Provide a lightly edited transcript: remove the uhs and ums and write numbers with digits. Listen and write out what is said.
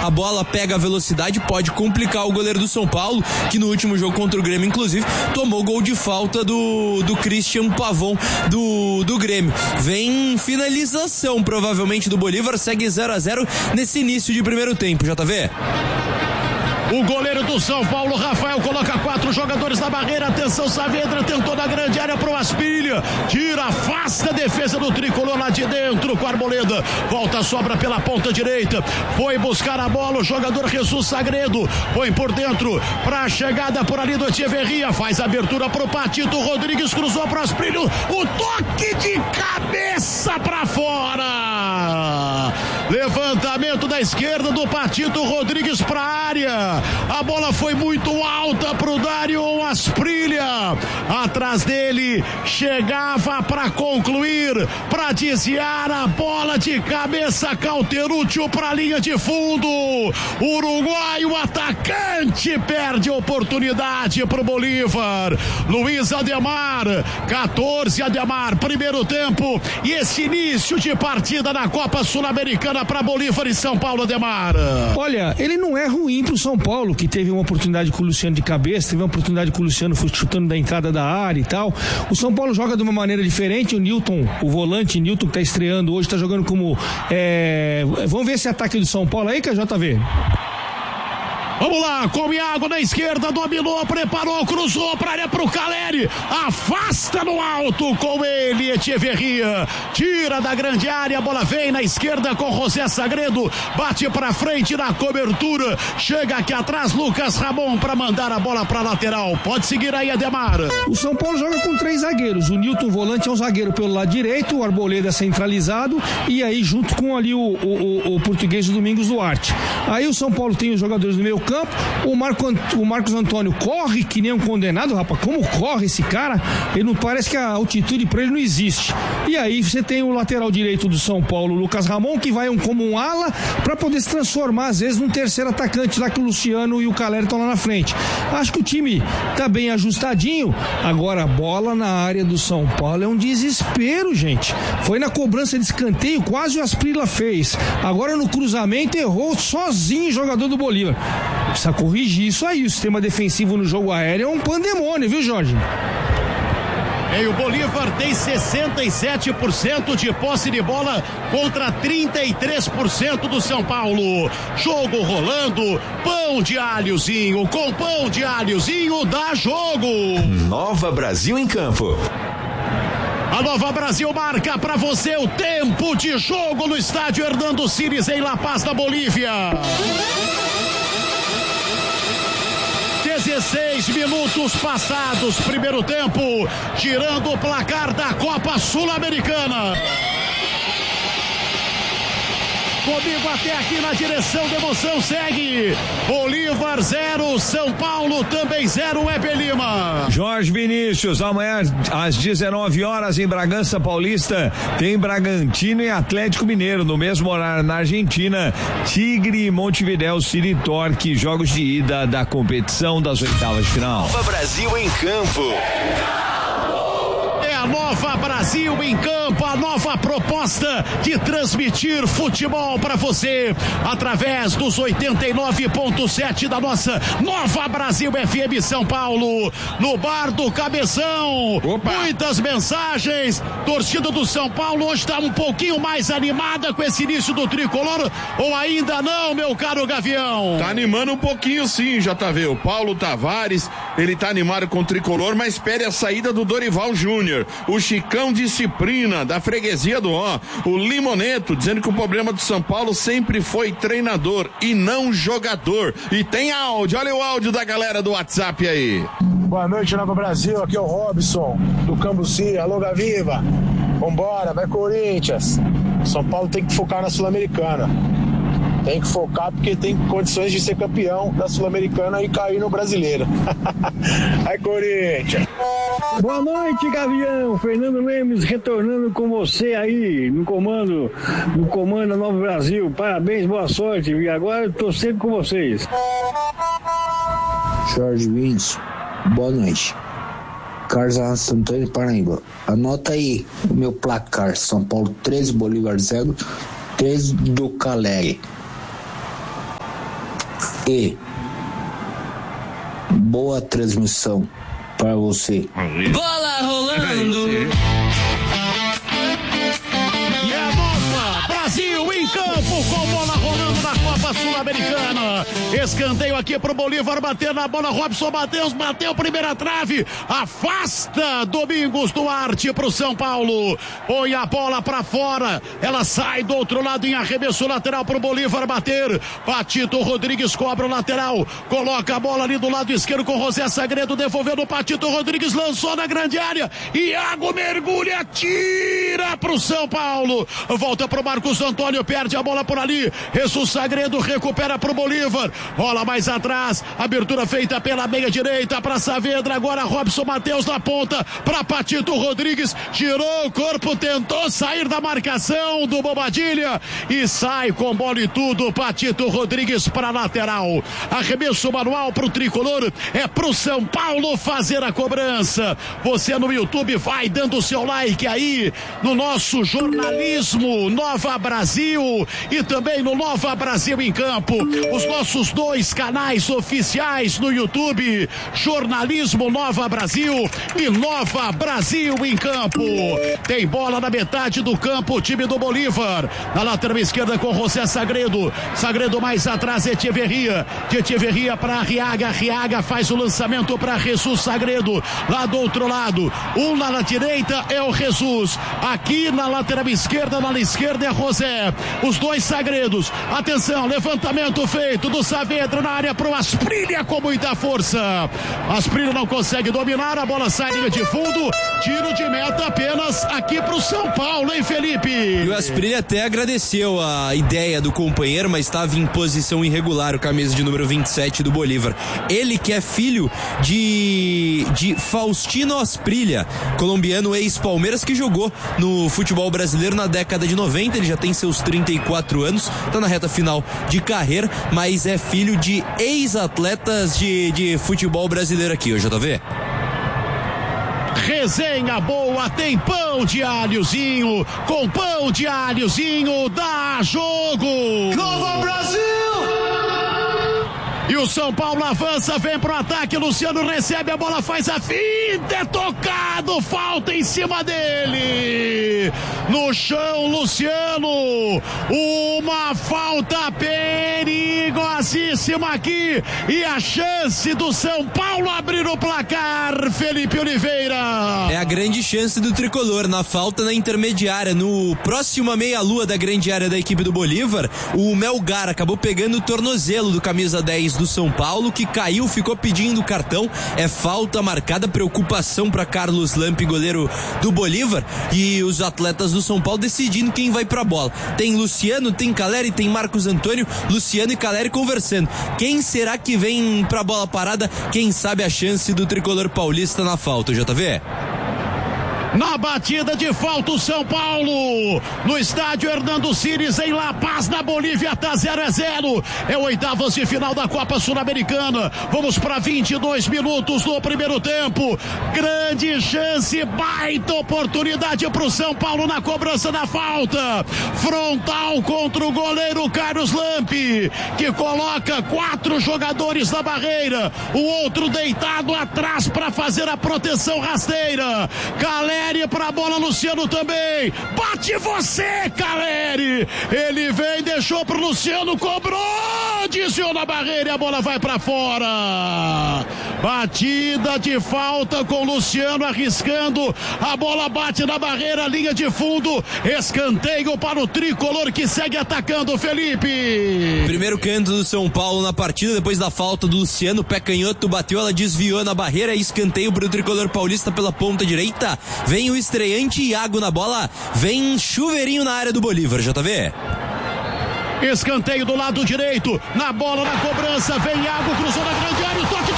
a bola pega a velocidade, pode complicar o goleiro do São Paulo, que no último jogo contra o Grêmio, inclusive, tomou gol de falta do Christian Pavon do Grêmio. Vem finalização, provavelmente, do Bolívar, segue 0-0 nesse início de primeiro tempo, JV. O goleiro do São Paulo, Rafael, coloca 4 jogadores na barreira. Atenção, Saavedra tentou na grande área pro Asprilha. Tira, afasta a defesa do tricolor lá de dentro com a Arboleda. Volta, sobra pela ponta direita. Foi buscar a bola o jogador Jesus Sagredo. Põe por dentro pra chegada por ali do Echeverria. Faz abertura pro Patito Rodrigues. Cruzou pro Asprilha. O toque de cabeça pra fora. Levantamento da esquerda do Patito Rodrigues pra área. A bola foi muito alta pro Dário Asprilha. Atrás dele chegava para concluir, para desviar a bola de cabeça. Cauterúcio para a linha de fundo. Uruguaio atacante perde oportunidade pro Bolívar. Luiz Ademar, 14 Ademar, primeiro tempo. E esse início de partida na Copa Sul-Americana para Bolívar e São Paulo, Ademar. Olha, ele não é ruim pro São Paulo, que teve uma oportunidade com o Luciano de cabeça, teve uma oportunidade com o Luciano chutando da entrada da área e tal. O São Paulo joga de uma maneira diferente. O Newton, o volante Newton, que tá estreando hoje, tá jogando como vamos ver esse ataque do São Paulo aí, que é JV. Vamos lá, come água na esquerda, dominou, preparou, cruzou pra área pro Caleri, afasta no alto com ele, Echeverria, tira da grande área, a bola vem na esquerda com José Sagredo, bate pra frente na cobertura, chega aqui atrás, Lucas Ramon pra mandar a bola pra lateral, pode seguir aí, Ademar. O São Paulo joga com 3 zagueiros, o Newton volante é um zagueiro pelo lado direito, o Arboleda centralizado, e aí junto com ali o português do Domingos Duarte. Aí o São Paulo tem os jogadores do meio campo, o Marcos Antônio corre que nem um condenado, rapaz, como corre esse cara, ele não parece que a altitude pra ele não existe. E aí você tem o lateral direito do São Paulo, o Lucas Ramon, que vai como um ala pra poder se transformar às vezes num terceiro atacante, lá que o Luciano e o Caleri estão lá na frente. Acho que o time tá bem ajustadinho. Agora a bola na área do São Paulo é um desespero, gente. Foi na cobrança de escanteio, quase o Asprilla fez. Agora no cruzamento errou sozinho o jogador do Bolívar. Precisa corrigir isso aí. O sistema defensivo no jogo aéreo é um pandemônio, viu, Jorge? E o Bolívar tem 67% de posse de bola contra 33% do São Paulo. Jogo rolando, pão de alhozinho, com pão de alhozinho dá jogo. Nova Brasil em campo. A Nova Brasil marca pra você o tempo de jogo no estádio Hernando Siles em La Paz, na Bolívia. 16 minutos passados, primeiro tempo, girando o placar da Copa Sul-Americana. Comigo até aqui na direção da emoção segue Bolívar 0, São Paulo também 0, Weber Lima. Jorge Vinícius, amanhã às 19 horas em Bragança Paulista tem Bragantino e Atlético Mineiro, no mesmo horário na Argentina, Tigre e Montevidéu City Torque, jogos de ida da competição das oitavas de final. Nova Brasil em campo. A Nova Brasil em campo, a nova proposta de transmitir futebol para você através dos 89.7 da nossa Nova Brasil FM São Paulo, no Bar do Cabeção. Opa. Muitas mensagens, torcida do São Paulo hoje está um pouquinho mais animada com esse início do tricolor, ou ainda não, meu caro Gavião? Tá animando um pouquinho sim, JV, o Paulo Tavares, ele tá animado com o tricolor, mas espere a saída do Dorival Júnior. O Chicão Disciplina, da freguesia do Ó. O Limoneto, dizendo que o problema do São Paulo sempre foi treinador e não jogador. E tem áudio, olha o áudio da galera do WhatsApp aí. Boa noite, Nova Brasil, aqui é o Robson, do Cambuci. Alô, Gaviva. Vambora, vai Corinthians. São Paulo tem que focar na Sul-Americana. Tem que focar porque tem condições de ser campeão da Sul-Americana e cair no Brasileiro. Vai, Corinthians. Boa noite, Gavião. Fernando Lemes retornando com você aí no comando da Nova Brasil. Parabéns, boa sorte. E agora eu tô sempre com vocês. Jorge Vinícius, boa noite. Carlos Santana de Paraíba. Anota aí o meu placar: São Paulo 13, Bolívar 0, 13 do Caleri. E boa transmissão para você. Bola rolando. E a nova Brasil em campo com bola rolando na Copa Sul-Americana. Escanteio aqui pro Bolívar bater na bola. Robson Matheus bateu primeira trave. Afasta Domingos Duarte pro São Paulo. Põe a bola pra fora. Ela sai do outro lado em arremesso lateral pro Bolívar bater. Patito Rodrigues cobra o lateral. Coloca a bola ali do lado esquerdo com José Sagredo. Devolvendo o Patito Rodrigues. Lançou na grande área. Iago mergulha. Tira pro São Paulo. Volta pro Marcos Antônio. Perde a bola por ali. Jesus Sagredo recupera pro Bolívar. Rola mais atrás. Abertura feita pela meia direita para Saavedra. Agora Robson Matheus na ponta para Patito Rodrigues. Girou o corpo. Tentou sair da marcação do Bobadilha. E sai com bola e tudo. Patito Rodrigues para lateral. Arremesso manual pro tricolor. É pro São Paulo fazer a cobrança. Você no YouTube vai dando o seu like aí no nosso jornalismo Nova Brasil e também no Nova Brasil em Campo. Os nossos 2 canais oficiais no YouTube, Jornalismo Nova Brasil e Nova Brasil em Campo. Tem bola na metade do campo, o time do Bolívar. Na lateral esquerda com José Sagredo. Sagredo mais atrás, Echeverria. De Echeverria para Arriaga. Arriaga faz o lançamento para Jesus Sagredo. Lá do outro lado, um lá na direita é o Jesus. Aqui na lateral esquerda, na esquerda é José. Os 2 Sagredos. Atenção, levantamento feito do Saavedra na área pro Asprilha com muita força. Asprilha não consegue dominar, a bola sai linha de fundo. Tiro de meta apenas aqui pro São Paulo, hein, Felipe? E o Asprilha até agradeceu a ideia do companheiro, mas estava em posição irregular, o camisa de número 27 do Bolívar. Ele que é filho de Faustino Asprilha, colombiano ex-Palmeiras que jogou no futebol brasileiro na década de 90, ele já tem seus 34 anos, tá na reta final de carreira, mas é filho de ex-atletas de futebol brasileiro aqui, ô JV. Resenha boa, tem pão de alhozinho, com pão de alhozinho dá jogo. Nova Brasil! E o São Paulo avança, vem pro ataque, Luciano recebe a bola, faz a finta, é tocado, falta em cima dele. No chão, Luciano, uma falta perigosíssima aqui e a chance do São Paulo abrir o placar, Felipe Oliveira. É a grande chance do tricolor, na falta na intermediária, no próximo à meia-lua da grande área da equipe do Bolívar, o Melgar acabou pegando o tornozelo do camisa 10 do São Paulo, que caiu, ficou pedindo cartão, é falta marcada, preocupação para Carlos Lampe, goleiro do Bolívar, e os atletas do São Paulo decidindo quem vai pra bola. Tem Luciano, tem Caleri, tem Marcos Antônio, Luciano e Caleri conversando. Quem será que vem pra bola parada? Quem sabe a chance do tricolor paulista na falta, JV? Na batida de falta o São Paulo, no estádio Hernando Siles em La Paz, na Bolívia, tá 0-0, é oitavas de final da Copa Sul-Americana, vamos para 22 minutos do primeiro tempo, grande chance, baita oportunidade pro São Paulo na cobrança da falta, frontal contra o goleiro Carlos Lampe, que coloca 4 jogadores na barreira, o outro deitado atrás para fazer a proteção rasteira, Caleri pra bola, Luciano também, bate você, Caleri, ele vem, deixou pro Luciano, cobrou, desviou na barreira e a bola vai pra fora, batida de falta com Luciano arriscando, a bola bate na barreira, linha de fundo, escanteio para o tricolor que segue atacando, Felipe. Primeiro canto do São Paulo na partida, depois da falta do Luciano, pé canhoto bateu, ela desviou na barreira, escanteio para o tricolor paulista pela ponta direita, vem o estreante Iago na bola, vem chuveirinho na área do Bolívar, JV. Escanteio do lado direito, na bola, na cobrança, vem Iago, cruzou na grande área, o toque